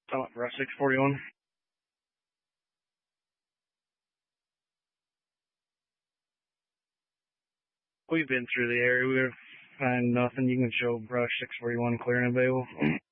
Brush 641. We've been through the area. We find nothing. You can show Brush 641 clear and available.